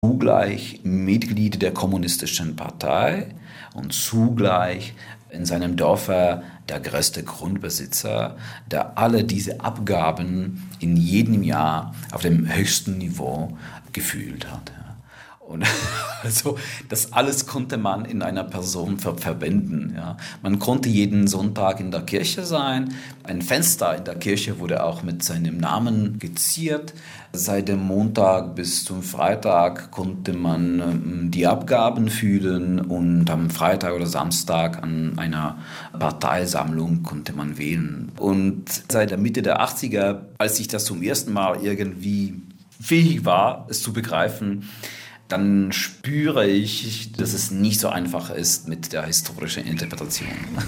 zugleich Mitglied der Kommunistischen Partei und zugleich in seinem Dorf der größte Grundbesitzer, der alle diese Abgaben in jedem Jahr auf dem höchsten Niveau gefühlt hat. Und also das alles konnte man in einer Person verwenden. Ja. Man konnte jeden Sonntag in der Kirche sein. Ein Fenster in der Kirche wurde auch mit seinem Namen geziert. Seit dem Montag bis zum Freitag konnte man die Abgaben fühlen und am Freitag oder Samstag an einer Parteisammlung konnte man wählen. Und seit der Mitte der 80er, als ich das zum ersten Mal irgendwie fähig war, es zu begreifen, dann spüre ich, dass es nicht so einfach ist mit der historischen Interpretation.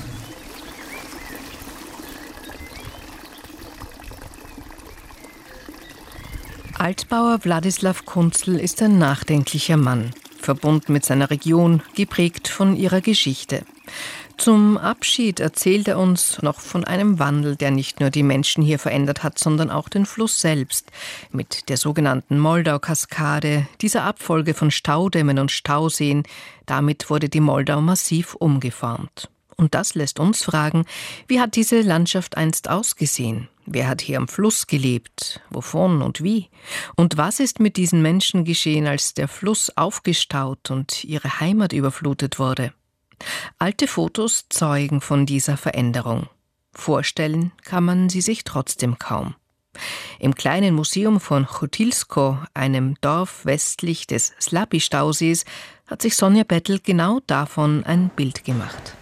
Altbauer Wladislaw Kunzl ist ein nachdenklicher Mann, verbunden mit seiner Region, geprägt von ihrer Geschichte. Zum Abschied erzählt er uns noch von einem Wandel, der nicht nur die Menschen hier verändert hat, sondern auch den Fluss selbst. Mit der sogenannten Moldau-Kaskade, dieser Abfolge von Staudämmen und Stauseen, damit wurde die Moldau massiv umgeformt. Und das lässt uns fragen, wie hat diese Landschaft einst ausgesehen? Wer hat hier am Fluss gelebt? Wovon und wie? Und was ist mit diesen Menschen geschehen, als der Fluss aufgestaut und ihre Heimat überflutet wurde? Alte Fotos zeugen von dieser Veränderung. Vorstellen kann man sie sich trotzdem kaum. Im kleinen Museum von Chotilsko, einem Dorf westlich des Slapi-Stausees, hat sich Sonja Bettel genau davon ein Bild gemacht.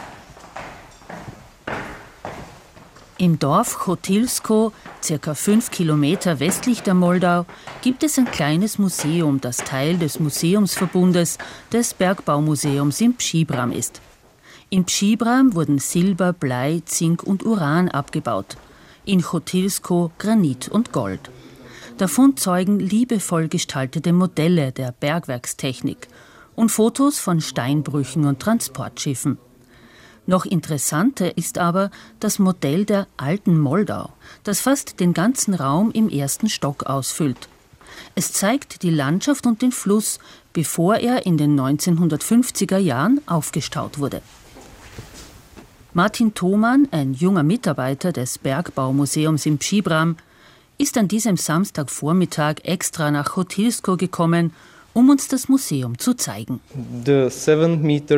Im Dorf Chotilsko, circa 5 Kilometer westlich der Moldau, gibt es ein kleines Museum, das Teil des Museumsverbundes des Bergbaumuseums in Pschibram ist. In Pschibram wurden Silber, Blei, Zink und Uran abgebaut. In Chotilsko Granit und Gold. Davon zeugen liebevoll gestaltete Modelle der Bergwerkstechnik und Fotos von Steinbrüchen und Transportschiffen. Noch interessanter ist aber das Modell der alten Moldau, das fast den ganzen Raum im ersten Stock ausfüllt. Es zeigt die Landschaft und den Fluss, bevor er in den 1950er Jahren aufgestaut wurde. Martin Thoman, ein junger Mitarbeiter des Bergbaumuseums in Pschibram, ist an diesem Samstagvormittag extra nach Chotilsko gekommen, um uns das Museum zu zeigen. Das 7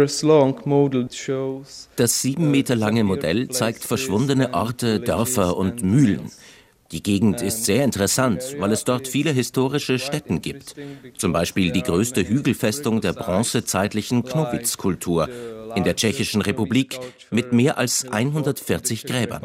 Meter lange Modell zeigt verschwundene Orte, Dörfer und Mühlen. Die Gegend ist sehr interessant, weil es dort viele historische Stätten gibt. Zum Beispiel die größte Hügelfestung der bronzezeitlichen Knowitz-Kultur in der Tschechischen Republik mit mehr als 140 Gräbern.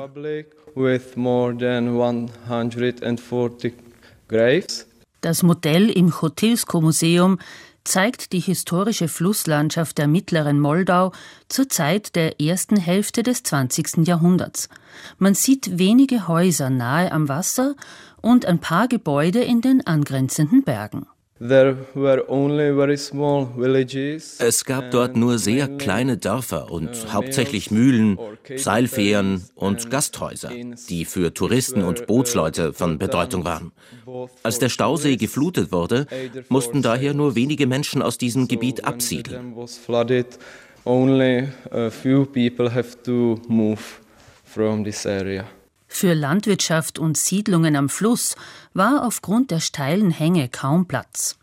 Das Modell im Chotilsko-Museum zeigt die historische Flusslandschaft der mittleren Moldau zur Zeit der ersten Hälfte des 20. Jahrhunderts. Man sieht wenige Häuser nahe am Wasser und ein paar Gebäude in den angrenzenden Bergen. Es gab dort nur sehr kleine Dörfer und hauptsächlich Mühlen, Seilfähren und Gasthäuser, die für Touristen und Bootsleute von Bedeutung waren. Als der Stausee geflutet wurde, mussten daher nur wenige Menschen aus diesem Gebiet absiedeln. Für Landwirtschaft und Siedlungen am Fluss war aufgrund der steilen Hänge kaum Platz.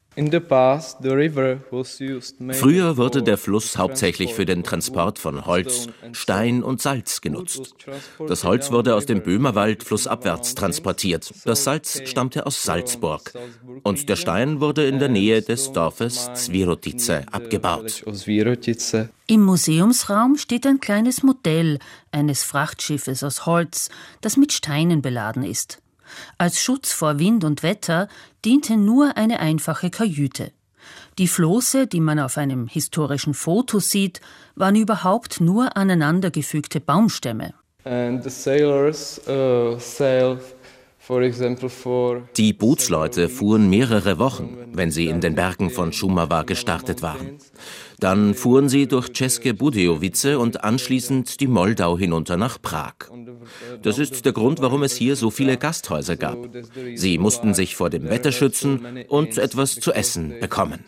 Früher wurde der Fluss hauptsächlich für den Transport von Holz, Stein und Salz genutzt. Das Holz wurde aus dem Böhmerwald flussabwärts transportiert. Das Salz stammte aus Salzburg. Und der Stein wurde in der Nähe des Dorfes Zvirotice abgebaut. Im Museumsraum steht ein kleines Modell eines Frachtschiffes aus Holz, das mit Steinen beladen ist. Als Schutz vor Wind und Wetter diente nur eine einfache Kajüte. Die Flosse, die man auf einem historischen Foto sieht, waren überhaupt nur aneinandergefügte Baumstämme. Die Bootsleute fuhren mehrere Wochen, wenn sie in den Bergen von Šumava gestartet waren. Dann fuhren sie durch České Budějovice und anschließend die Moldau hinunter nach Prag. Das ist der Grund, warum es hier so viele Gasthäuser gab. Sie mussten sich vor dem Wetter schützen und etwas zu essen bekommen.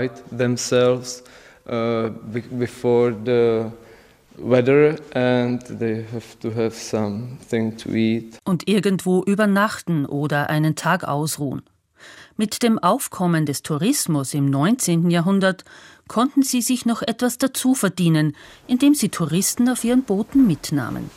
Und irgendwo übernachten oder einen Tag ausruhen. Mit dem Aufkommen des Tourismus im 19. Jahrhundert konnten sie sich noch etwas dazu verdienen, indem sie Touristen auf ihren Booten mitnahmen.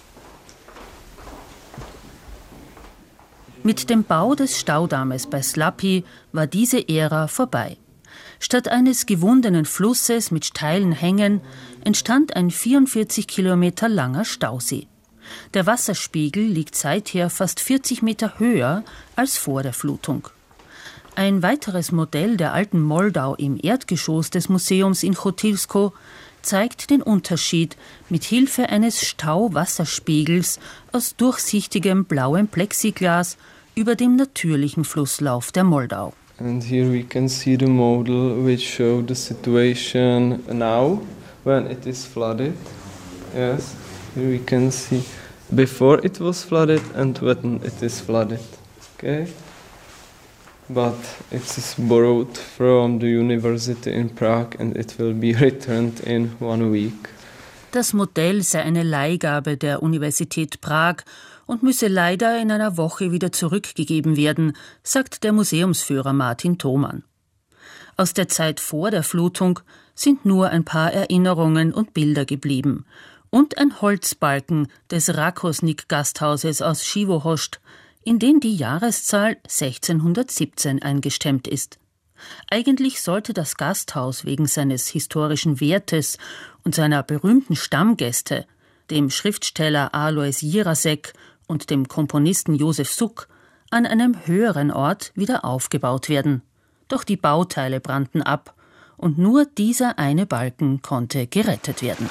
Mit dem Bau des Staudammes bei Slapy war diese Ära vorbei. Statt eines gewundenen Flusses mit steilen Hängen entstand ein 44 Kilometer langer Stausee. Der Wasserspiegel liegt seither fast 40 Meter höher als vor der Flutung. Ein weiteres Modell der alten Moldau im Erdgeschoss des Museums in Chotilsko zeigt den Unterschied mit Hilfe eines Stauwasserspiegels aus durchsichtigem blauem Plexiglas über dem natürlichen Flusslauf der Moldau. And here we can see the model which shows the situation now when it is flooded. Yes, here we can see before it was flooded and when it is flooded. Okay, but it is borrowed from the university in Prague and it will be returned in 1 week. Das Modell sei eine Leihgabe der Universität Prag und müsse leider in einer Woche wieder zurückgegeben werden, sagt der Museumsführer Martin Thoman. Aus der Zeit vor der Flutung sind nur ein paar Erinnerungen und Bilder geblieben und ein Holzbalken des Rakosnik-Gasthauses aus Živohost, in den die Jahreszahl 1617 eingestemmt ist. Eigentlich sollte das Gasthaus wegen seines historischen Wertes und seiner berühmten Stammgäste, dem Schriftsteller Alois Jirasek und dem Komponisten Josef Suk, an einem höheren Ort wieder aufgebaut werden. Doch die Bauteile brannten ab und nur dieser eine Balken konnte gerettet werden.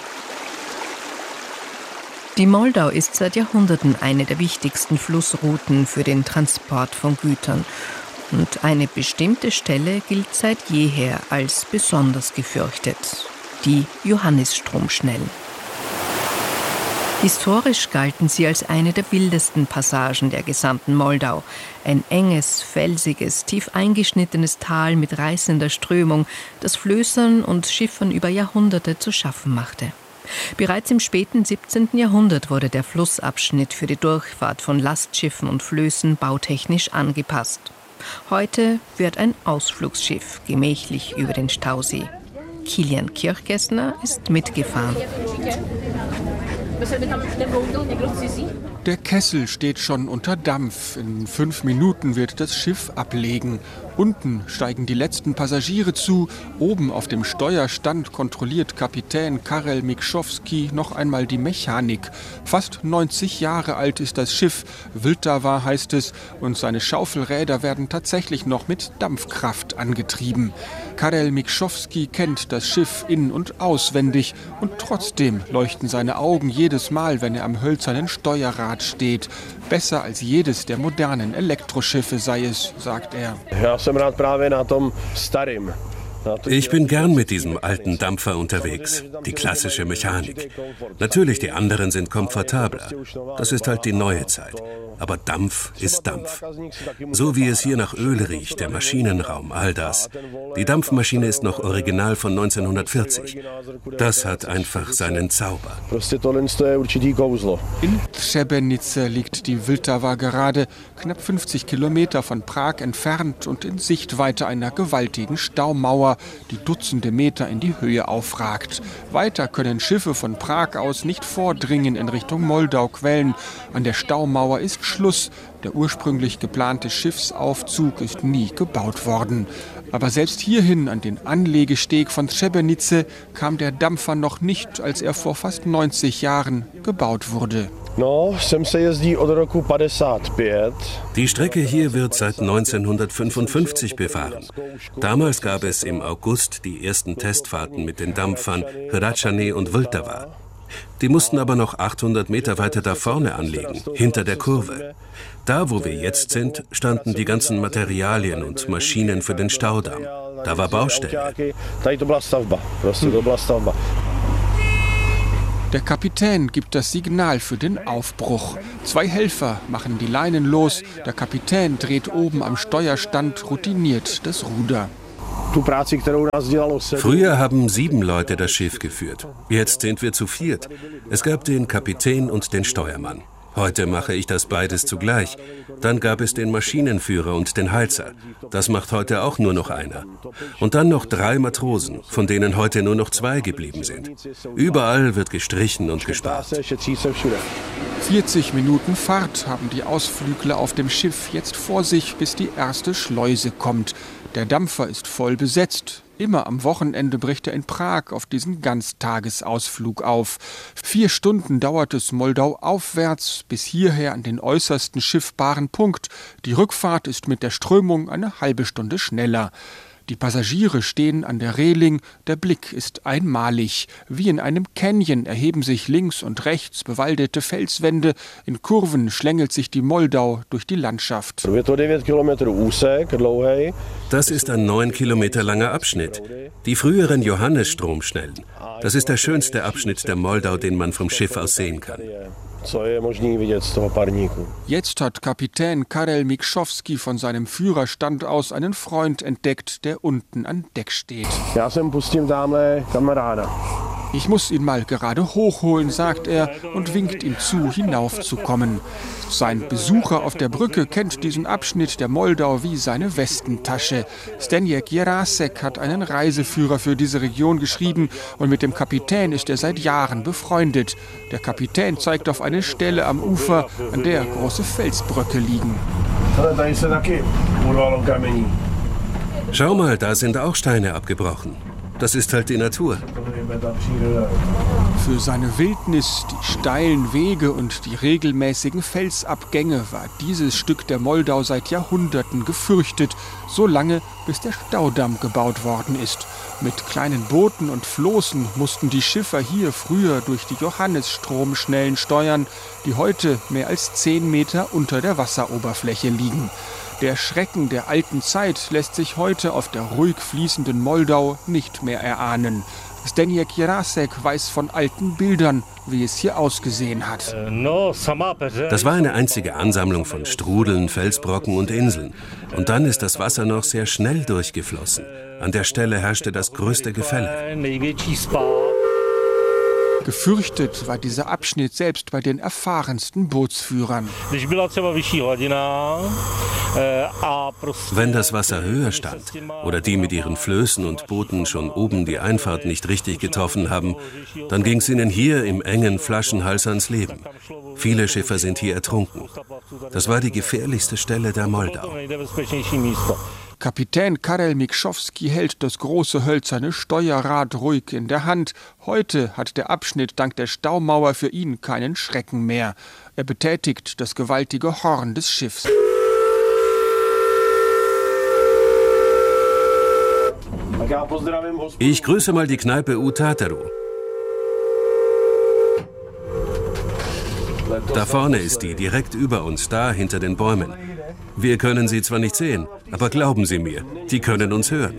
Die Moldau ist seit Jahrhunderten eine der wichtigsten Flussrouten für den Transport von Gütern. Und eine bestimmte Stelle gilt seit jeher als besonders gefürchtet: die Johannisstromschnellen. Historisch galten sie als eine der wildesten Passagen der gesamten Moldau. Ein enges, felsiges, tief eingeschnittenes Tal mit reißender Strömung, das Flößern und Schiffern über Jahrhunderte zu schaffen machte. Bereits im späten 17. Jahrhundert wurde der Flussabschnitt für die Durchfahrt von Lastschiffen und Flößen bautechnisch angepasst. Heute wird ein Ausflugsschiff gemächlich über den Stausee. Kilian Kirchgessner ist mitgefahren. Der Kessel steht schon unter Dampf. In 5 Minuten wird das Schiff ablegen. Unten steigen die letzten Passagiere zu. Oben auf dem Steuerstand kontrolliert Kapitän Karel Mikschowski noch einmal die Mechanik. Fast 90 Jahre alt ist das Schiff. Vltava heißt es. Und seine Schaufelräder werden tatsächlich noch mit Dampfkraft angetrieben. Karel Mikschowski kennt das Schiff in- und auswendig. Und trotzdem leuchten seine Augen jedes Mal, wenn er am hölzernen Steuerrad steht. Besser als jedes der modernen Elektroschiffe sei es, sagt er. Ich bin gern mit diesem alten Dampfer unterwegs, die klassische Mechanik. Natürlich, die anderen sind komfortabler. Das ist halt die neue Zeit. Aber Dampf ist Dampf. So wie es hier nach Öl riecht, der Maschinenraum, all das. Die Dampfmaschine ist noch original von 1940. Das hat einfach seinen Zauber. In Třebenice liegt die Vltava gerade, knapp 50 Kilometer von Prag entfernt und in Sichtweite einer gewaltigen Staumauer, die Dutzende Meter in die Höhe aufragt. Weiter können Schiffe von Prag aus nicht vordringen in Richtung Moldauquellen. An der Staumauer ist Schluss. Der ursprünglich geplante Schiffsaufzug ist nie gebaut worden. Aber selbst hierhin, an den Anlegesteg von Třebenice, kam der Dampfer noch nicht, als er vor fast 90 Jahren gebaut wurde. Die Strecke hier wird seit 1955 befahren. Damals gab es im August die ersten Testfahrten mit den Dampfern Hradčany und Vltava. Die mussten aber noch 800 Meter weiter da vorne anlegen, hinter der Kurve. Da, wo wir jetzt sind, standen die ganzen Materialien und Maschinen für den Staudamm. Da war Baustelle. Der Kapitän gibt das Signal für den Aufbruch. 2 Helfer machen die Leinen los. Der Kapitän dreht oben am Steuerstand routiniert das Ruder. Früher haben 7 Leute das Schiff geführt. Jetzt sind wir zu 4. Es gab den Kapitän und den Steuermann. Heute mache ich das beides zugleich. Dann gab es den Maschinenführer und den Heizer. Das macht heute auch nur noch einer. Und dann noch 3 Matrosen, von denen heute nur noch 2 geblieben sind. Überall wird gestrichen und gespart. 40 Minuten Fahrt haben die Ausflügler auf dem Schiff jetzt vor sich, bis die erste Schleuse kommt. Der Dampfer ist voll besetzt. Immer am Wochenende bricht er in Prag auf diesen Ganztagesausflug auf. 4 Stunden dauert es Moldau aufwärts bis hierher an den äußersten schiffbaren Punkt. Die Rückfahrt ist mit der Strömung eine halbe Stunde schneller. Die Passagiere stehen an der Reling, der Blick ist einmalig. Wie in einem Canyon erheben sich links und rechts bewaldete Felswände. In Kurven schlängelt sich die Moldau durch die Landschaft. Das ist ein 9 Kilometer langer Abschnitt. Die früheren Johannesstromschnellen. Das ist der schönste Abschnitt der Moldau, den man vom Schiff aus sehen kann. Jetzt hat Kapitän Karel Mikschowski von seinem Führerstand aus einen Freund entdeckt, der unten an Deck steht. Ich muss ihn mal gerade hochholen, sagt er und winkt ihm zu, hinaufzukommen. Sein Besucher auf der Brücke kennt diesen Abschnitt der Moldau wie seine Westentasche. Zdeněk Jirásek hat einen Reiseführer für diese Region geschrieben und mit dem Kapitän ist er seit Jahren befreundet. Der Kapitän zeigt auf eine Stelle am Ufer, an der große Felsbröcke liegen. Schau mal, da sind auch Steine abgebrochen. Das ist halt die Natur. Für seine Wildnis, die steilen Wege und die regelmäßigen Felsabgänge war dieses Stück der Moldau seit Jahrhunderten gefürchtet, so lange, bis der Staudamm gebaut worden ist. Mit kleinen Booten und Floßen mussten die Schiffer hier früher durch die Johannesstromschnellen steuern, die heute mehr als 10 Meter unter der Wasseroberfläche liegen. Der Schrecken der alten Zeit lässt sich heute auf der ruhig fließenden Moldau nicht mehr erahnen. Zdeněk Jirásek weiß von alten Bildern, wie es hier ausgesehen hat. Das war eine einzige Ansammlung von Strudeln, Felsbrocken und Inseln. Und dann ist das Wasser noch sehr schnell durchgeflossen. An der Stelle herrschte das größte Gefälle. Gefürchtet war dieser Abschnitt selbst bei den erfahrensten Bootsführern. Wenn das Wasser höher stand oder die mit ihren Flößen und Booten schon oben die Einfahrt nicht richtig getroffen haben, dann ging es ihnen hier im engen Flaschenhals ans Leben. Viele Schiffer sind hier ertrunken. Das war die gefährlichste Stelle der Moldau. Kapitän Karel Mikschowski hält das große hölzerne Steuerrad ruhig in der Hand. Heute hat der Abschnitt dank der Staumauer für ihn keinen Schrecken mehr. Er betätigt das gewaltige Horn des Schiffs. Ich grüße mal die Kneipe U Tateru. Da vorne ist die, direkt über uns, da hinter den Bäumen. Wir können sie zwar nicht sehen, aber glauben Sie mir, die können uns hören.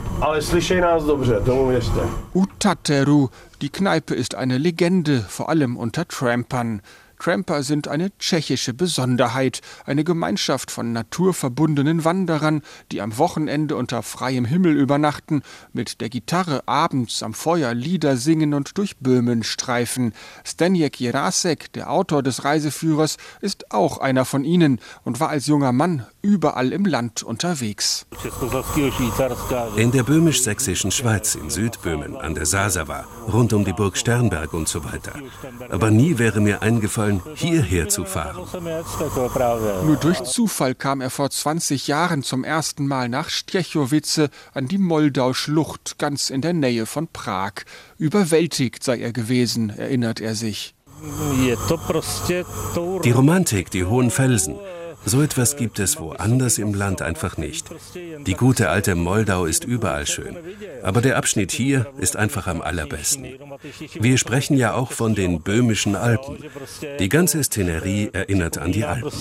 U Tateru, die Kneipe ist eine Legende, vor allem unter Trampern. Tramper sind eine tschechische Besonderheit, eine Gemeinschaft von naturverbundenen Wanderern, die am Wochenende unter freiem Himmel übernachten, mit der Gitarre abends am Feuer Lieder singen und durch Böhmen streifen. Zdeněk Jirásek, der Autor des Reiseführers, ist auch einer von ihnen und war als junger Mann überall im Land unterwegs. In der böhmisch-sächsischen Schweiz, in Südböhmen, an der Sasawa, rund um die Burg Sternberg und so weiter. Aber nie wäre mir eingefallen, hierher zu fahren. Nur durch Zufall kam er vor 20 Jahren zum ersten Mal nach Střechovice an die Moldau-Schlucht, ganz in der Nähe von Prag. Überwältigt sei er gewesen, erinnert er sich. Die Romantik, die hohen Felsen. So etwas gibt es woanders im Land einfach nicht. Die gute alte Moldau ist überall schön, aber der Abschnitt hier ist einfach am allerbesten. Wir sprechen ja auch von den Böhmischen Alpen. Die ganze Szenerie erinnert an die Alpen.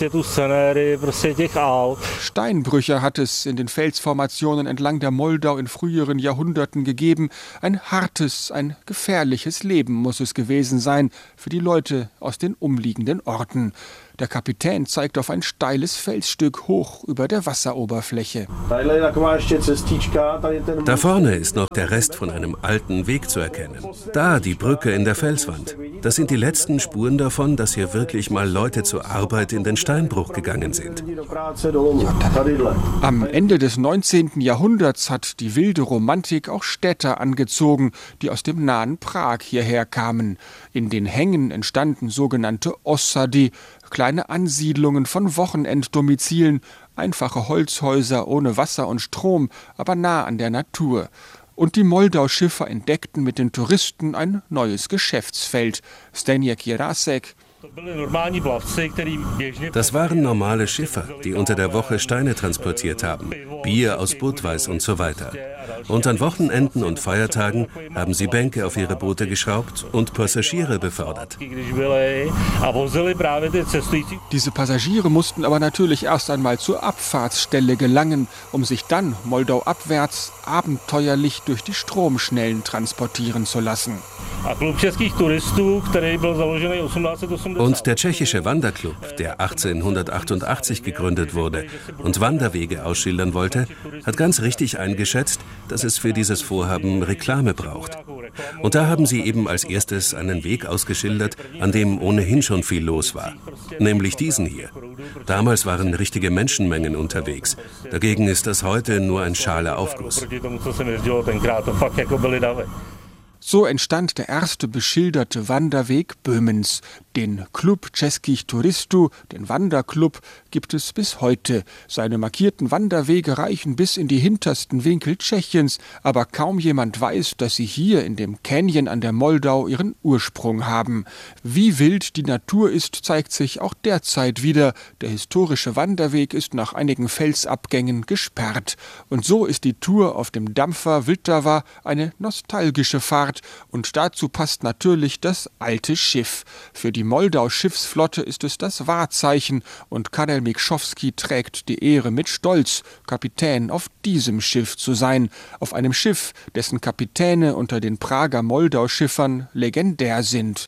Steinbrüche hat es in den Felsformationen entlang der Moldau in früheren Jahrhunderten gegeben. Ein hartes, ein gefährliches Leben muss es gewesen sein für die Leute aus den umliegenden Orten. Der Kapitän zeigt auf ein steiles Felsstück hoch über der Wasseroberfläche. Da vorne ist noch der Rest von einem alten Weg zu erkennen. Da die Brücke in der Felswand. Das sind die letzten Spuren davon, dass hier wirklich mal Leute zur Arbeit in den Steinbruch gegangen sind. Am Ende des 19. Jahrhunderts hat die wilde Romantik auch Städter angezogen, die aus dem nahen Prag hierher kamen. In den Hängen entstanden sogenannte Ossady, kleine Ansiedlungen von Wochenenddomizilen, einfache Holzhäuser ohne Wasser und Strom, aber nah an der Natur. Und die Moldau-Schiffer entdeckten mit den Touristen ein neues Geschäftsfeld. Zdeněk Jirásek: Das waren normale Schiffer, die unter der Woche Steine transportiert haben, Bier aus Budweis und so weiter. Und an Wochenenden und Feiertagen haben sie Bänke auf ihre Boote geschraubt und Passagiere befördert. Diese Passagiere mussten aber natürlich erst einmal zur Abfahrtsstelle gelangen, um sich dann moldauabwärts abenteuerlich durch die Stromschnellen transportieren zu lassen. Und der tschechische Wanderclub, der 1888 gegründet wurde und Wanderwege ausschildern wollte, hat ganz richtig eingeschätzt, dass es für dieses Vorhaben Reklame braucht. Und da haben sie eben als erstes einen Weg ausgeschildert, an dem ohnehin schon viel los war. Nämlich diesen hier. Damals waren richtige Menschenmengen unterwegs. Dagegen ist das heute nur ein schaler Aufguss. So entstand der erste beschilderte Wanderweg Böhmens. Den Klub Českých turistů, den Wanderclub, gibt es bis heute. Seine markierten Wanderwege reichen bis in die hintersten Winkel Tschechiens, aber kaum jemand weiß, dass sie hier in dem Canyon an der Moldau ihren Ursprung haben. Wie wild die Natur ist, zeigt sich auch derzeit wieder. Der historische Wanderweg ist nach einigen Felsabgängen gesperrt. Und so ist die Tour auf dem Dampfer Vltava eine nostalgische Fahrt. Und dazu passt natürlich das alte Schiff. Für die Moldau-Schiffsflotte ist es das Wahrzeichen und Karel Mikschowski trägt die Ehre mit Stolz, Kapitän auf diesem Schiff zu sein. Auf einem Schiff, dessen Kapitäne unter den Prager Moldau-Schiffern legendär sind.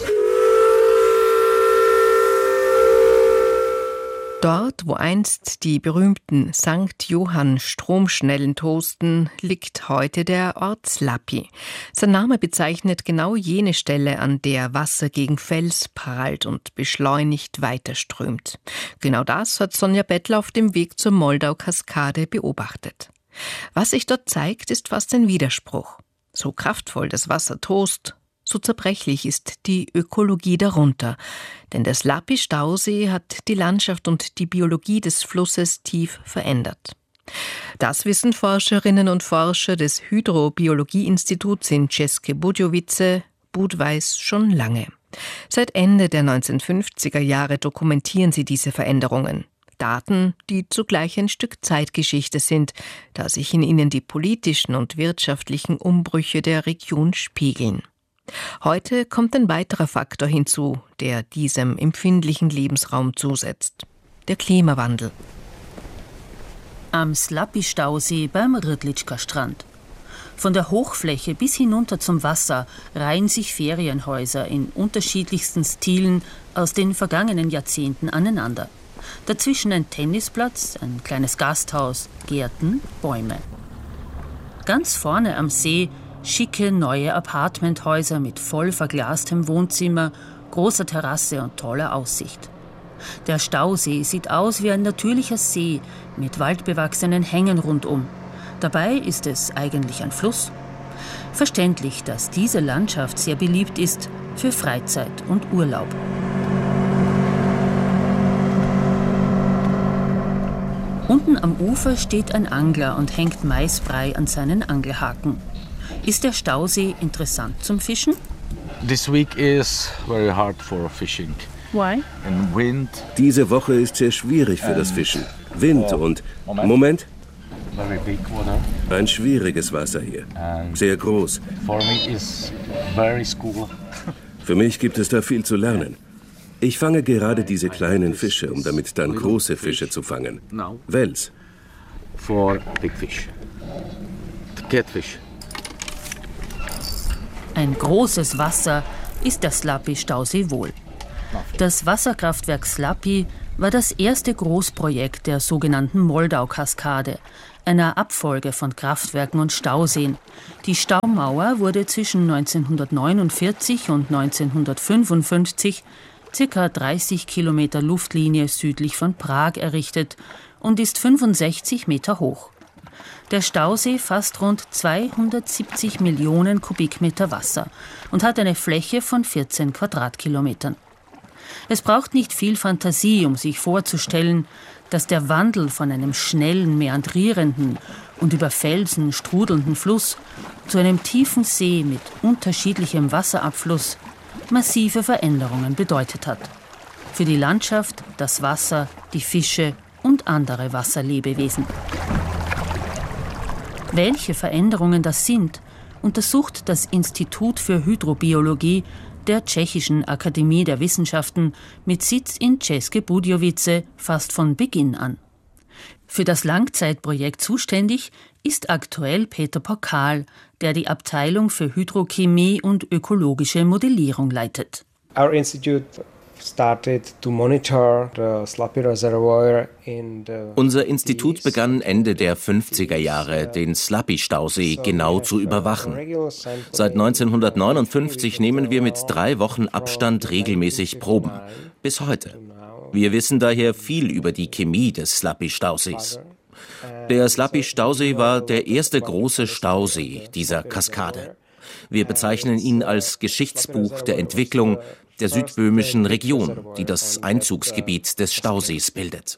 Dort, wo einst die berühmten St. Johann Stromschnellen tosten, liegt heute der Ort Slapy. Sein Name bezeichnet genau jene Stelle, an der Wasser gegen Fels prallt und beschleunigt weiterströmt. Genau das hat Sonja Bettler auf dem Weg zur Moldau-Kaskade beobachtet. Was sich dort zeigt, ist fast ein Widerspruch. So kraftvoll das Wasser tost, so zerbrechlich ist die Ökologie darunter. Denn der Slapy-Stausee hat die Landschaft und die Biologie des Flusses tief verändert. Das wissen Forscherinnen und Forscher des Hydrobiologie-Instituts in České Budějovice, Budweis, schon lange. Seit Ende der 1950er Jahre dokumentieren sie diese Veränderungen. Daten, die zugleich ein Stück Zeitgeschichte sind, da sich in ihnen die politischen und wirtschaftlichen Umbrüche der Region spiegeln. Heute kommt ein weiterer Faktor hinzu, der diesem empfindlichen Lebensraum zusetzt: der Klimawandel. Am Slapy-Stausee beim Rydlička-Strand. Von der Hochfläche bis hinunter zum Wasser reihen sich Ferienhäuser in unterschiedlichsten Stilen aus den vergangenen Jahrzehnten aneinander. Dazwischen ein Tennisplatz, ein kleines Gasthaus, Gärten, Bäume. Ganz vorne am See schicke neue Apartmenthäuser mit voll verglastem Wohnzimmer, großer Terrasse und toller Aussicht. Der Stausee sieht aus wie ein natürlicher See mit waldbewachsenen Hängen rundum. Dabei ist es eigentlich ein Fluss. Verständlich, dass diese Landschaft sehr beliebt ist für Freizeit und Urlaub. Unten am Ufer steht ein Angler und hängt Maisbrei an seinen Angelhaken. Ist der Stausee interessant zum Fischen? This week is very hard for fishing. Why? Diese Woche ist sehr schwierig für das Fischen. Wind und... Moment. Ein schwieriges Wasser hier. Sehr groß. Für mich gibt es da viel zu lernen. Ich fange gerade diese kleinen Fische, um damit dann große Fische zu fangen. Wels. Ein großes Wasser ist der Slapy-Stausee wohl. Das Wasserkraftwerk Slapy war das erste Großprojekt der sogenannten Moldau-Kaskade, einer Abfolge von Kraftwerken und Stauseen. Die Staumauer wurde zwischen 1949 und 1955 ca. 30 Kilometer Luftlinie südlich von Prag errichtet und ist 65 Meter hoch. Der Stausee fasst rund 270 Millionen Kubikmeter Wasser und hat eine Fläche von 14 Quadratkilometern. Es braucht nicht viel Fantasie, um sich vorzustellen, dass der Wandel von einem schnellen, meandrierenden und über Felsen strudelnden Fluss zu einem tiefen See mit unterschiedlichem Wasserabfluss massive Veränderungen bedeutet hat. Für die Landschaft, das Wasser, die Fische und andere Wasserlebewesen. Welche Veränderungen das sind, untersucht das Institut für Hydrobiologie der Tschechischen Akademie der Wissenschaften mit Sitz in České Budějovice fast von Beginn an. Für das Langzeitprojekt zuständig ist aktuell Peter Pokal, der die Abteilung für Hydrochemie und ökologische Modellierung leitet. Our institute started to monitor the Slapy Reservoir in the... Unser Institut begann Ende der 50er Jahre, den Slapy-Stausee genau zu überwachen. Seit 1959 nehmen wir mit 3 Wochen Abstand regelmäßig Proben. Bis heute. Wir wissen daher viel über die Chemie des Slapy-Stausees. Der Slapy-Stausee war der erste große Stausee dieser Kaskade. Wir bezeichnen ihn als Geschichtsbuch der Entwicklung der südböhmischen Region, die das Einzugsgebiet des Stausees bildet.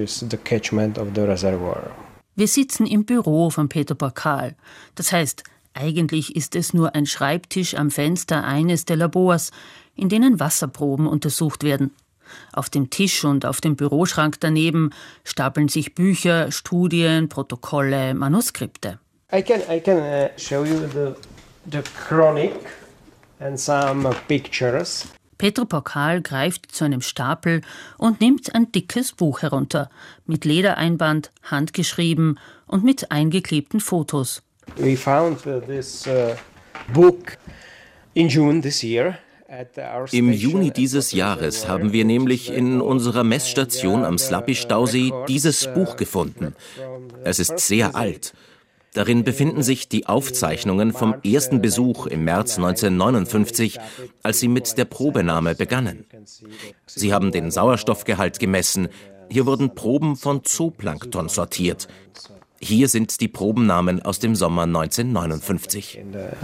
Wir sitzen im Büro von Peter Pokal. Das heißt, eigentlich ist es nur ein Schreibtisch am Fenster eines der Labors, in denen Wasserproben untersucht werden. Auf dem Tisch und auf dem Büroschrank daneben stapeln sich Bücher, Studien, Protokolle, Manuskripte. I can show you the chronic and some pictures. Peter Pokal greift zu einem Stapel und nimmt ein dickes Buch herunter, mit Ledereinband, handgeschrieben und mit eingeklebten Fotos. We found this book in June this year. Im Juni dieses Jahres haben wir nämlich in unserer Messstation am Slapy-Stausee dieses Buch gefunden. Es ist sehr alt. Darin befinden sich die Aufzeichnungen vom ersten Besuch im März 1959, als sie mit der Probenahme begannen. Sie haben den Sauerstoffgehalt gemessen. Hier wurden Proben von Zooplankton sortiert. Hier sind die Probennahmen aus dem Sommer 1959.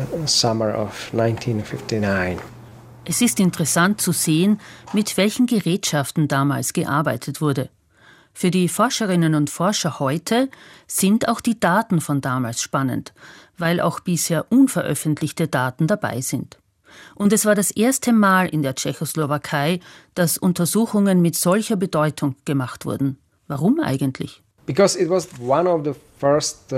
Es ist interessant zu sehen, mit welchen Gerätschaften damals gearbeitet wurde. Für die Forscherinnen und Forscher heute sind auch die Daten von damals spannend, weil auch bisher unveröffentlichte Daten dabei sind. Und es war das erste Mal in der Tschechoslowakei, dass Untersuchungen mit solcher Bedeutung gemacht wurden. Warum eigentlich? Because it was one of the first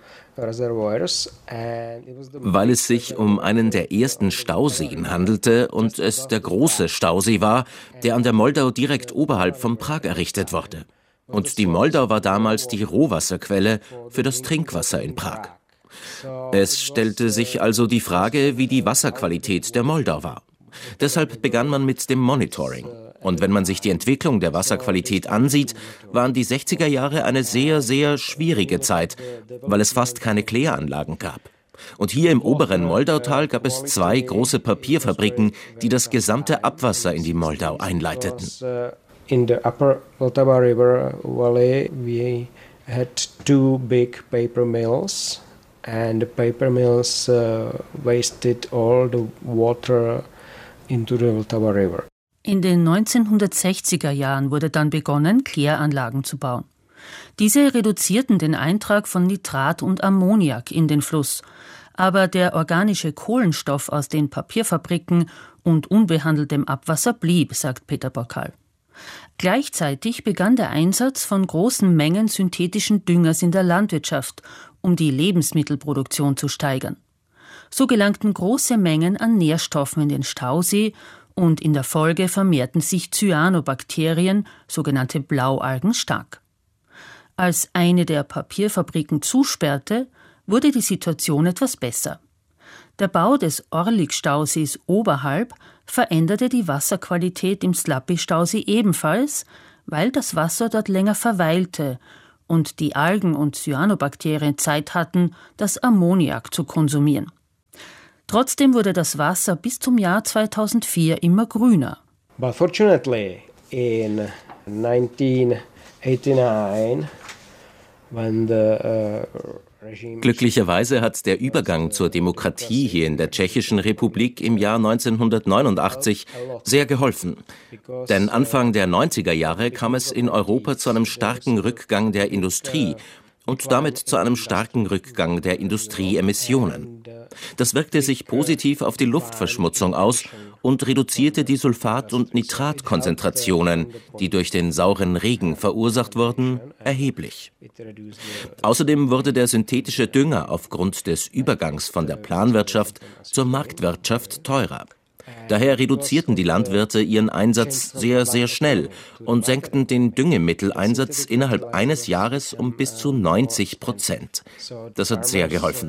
weil es sich um einen der ersten Stauseen handelte und es der große Stausee war, der an der Moldau direkt oberhalb von Prag errichtet wurde. Und die Moldau war damals die Rohwasserquelle für das Trinkwasser in Prag. Es stellte sich also die Frage, wie die Wasserqualität der Moldau war. Deshalb begann man mit dem Monitoring. Und wenn man sich die Entwicklung der Wasserqualität ansieht, waren die 60er Jahre eine sehr, sehr schwierige Zeit, weil es fast keine Kläranlagen gab. Und hier im oberen Moldautal gab es 2 große Papierfabriken, die das gesamte Abwasser in die Moldau einleiteten. In the upper Vltava River Valley, we had 2 big paper mills, and the paper mills wasted all the water into the Vltava River. In den 1960er Jahren wurde dann begonnen, Kläranlagen zu bauen. Diese reduzierten den Eintrag von Nitrat und Ammoniak in den Fluss. Aber der organische Kohlenstoff aus den Papierfabriken und unbehandeltem Abwasser blieb, sagt Peter Borkal. Gleichzeitig begann der Einsatz von großen Mengen synthetischen Düngers in der Landwirtschaft, um die Lebensmittelproduktion zu steigern. So gelangten große Mengen an Nährstoffen in den Stausee und in der Folge vermehrten sich Cyanobakterien, sogenannte Blaualgen, stark. Als eine der Papierfabriken zusperrte, wurde die Situation etwas besser. Der Bau des Orlik-Stausees oberhalb veränderte die Wasserqualität im Slappi-Stausee ebenfalls, weil das Wasser dort länger verweilte und die Algen und Cyanobakterien Zeit hatten, das Ammoniak zu konsumieren. Trotzdem wurde das Wasser bis zum Jahr 2004 immer grüner. But fortunately in 1989 when the Glücklicherweise hat der Übergang zur Demokratie hier in der Tschechischen Republik im Jahr 1989 sehr geholfen. Denn Anfang der 90er Jahre kam es in Europa zu einem starken Rückgang der Industrie und damit zu einem starken Rückgang der Industrieemissionen. Das wirkte sich positiv auf die Luftverschmutzung aus und reduzierte die Sulfat- und Nitratkonzentrationen, die durch den sauren Regen verursacht wurden, erheblich. Außerdem wurde der synthetische Dünger aufgrund des Übergangs von der Planwirtschaft zur Marktwirtschaft teurer. Daher reduzierten die Landwirte ihren Einsatz sehr, sehr schnell und senkten den Düngemitteleinsatz innerhalb eines Jahres um bis zu 90%. Das hat sehr geholfen.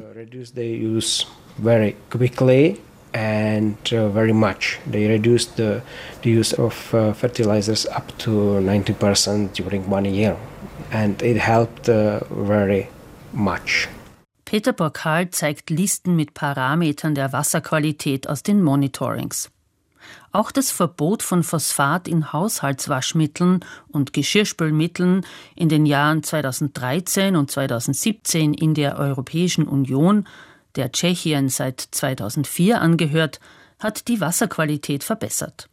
And very much. They reduced the use of fertilizers up to 90% during 1 year. And it helped very much. Peter Borkal zeigt Listen mit Parametern der Wasserqualität aus den Monitorings. Auch das Verbot von Phosphat in Haushaltswaschmitteln und Geschirrspülmitteln in den Jahren 2013 und 2017 in der Europäischen Union, der Tschechien seit 2004 angehört, hat die Wasserqualität verbessert.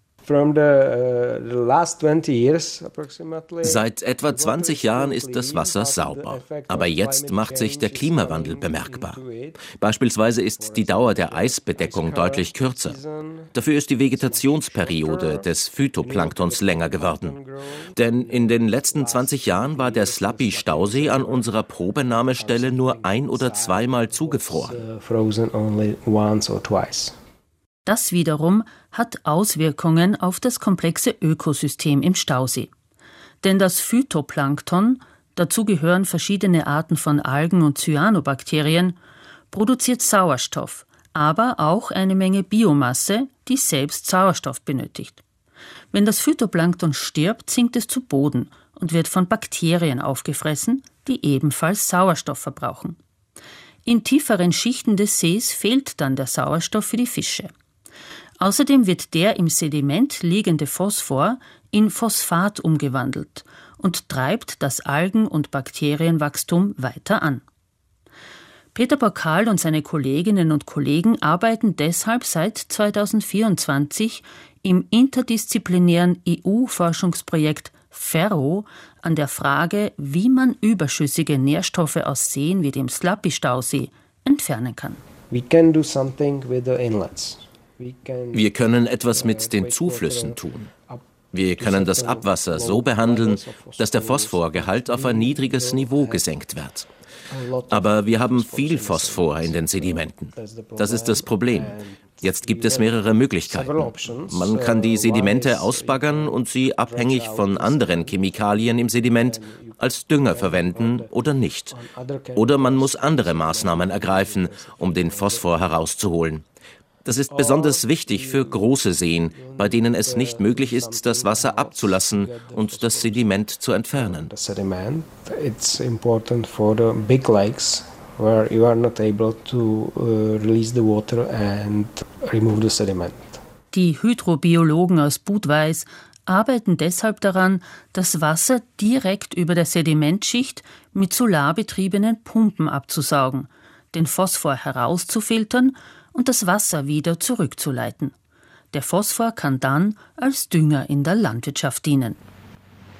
Seit etwa 20 Jahren ist das Wasser sauber. Aber jetzt macht sich der Klimawandel bemerkbar. Beispielsweise ist die Dauer der Eisbedeckung deutlich kürzer. Dafür ist die Vegetationsperiode des Phytoplanktons länger geworden. Denn in den letzten 20 Jahren war der Slappi-Stausee an unserer Probenahmestelle nur 1- oder 2-mal zugefroren. Das wiederum hat Auswirkungen auf das komplexe Ökosystem im Stausee. Denn das Phytoplankton, dazu gehören verschiedene Arten von Algen und Cyanobakterien, produziert Sauerstoff, aber auch eine Menge Biomasse, die selbst Sauerstoff benötigt. Wenn das Phytoplankton stirbt, sinkt es zu Boden und wird von Bakterien aufgefressen, die ebenfalls Sauerstoff verbrauchen. In tieferen Schichten des Sees fehlt dann der Sauerstoff für die Fische. Außerdem wird der im Sediment liegende Phosphor in Phosphat umgewandelt und treibt das Algen- und Bakterienwachstum weiter an. Peter Borkal und seine Kolleginnen und Kollegen arbeiten deshalb seit 2024 im interdisziplinären EU-Forschungsprojekt FERRO an der Frage, wie man überschüssige Nährstoffe aus Seen wie dem Slappi-Stausee entfernen kann. We can do something with the inlets. Wir können etwas mit den Zuflüssen tun. Wir können das Abwasser so behandeln, dass der Phosphorgehalt auf ein niedriges Niveau gesenkt wird. Aber wir haben viel Phosphor in den Sedimenten. Das ist das Problem. Jetzt gibt es mehrere Möglichkeiten. Man kann die Sedimente ausbaggern und sie abhängig von anderen Chemikalien im Sediment als Dünger verwenden oder nicht. Oder man muss andere Maßnahmen ergreifen, um den Phosphor herauszuholen. Das ist besonders wichtig für große Seen, bei denen es nicht möglich ist, das Wasser abzulassen und das Sediment zu entfernen. It's important for the big lakes where you are not able to release the water and remove the sediment. Die Hydrobiologen aus Budweis arbeiten deshalb daran, das Wasser direkt über der Sedimentschicht mit solarbetriebenen Pumpen abzusaugen, den Phosphor herauszufiltern und das Wasser wieder zurückzuleiten. Der Phosphor kann dann als Dünger in der Landwirtschaft dienen.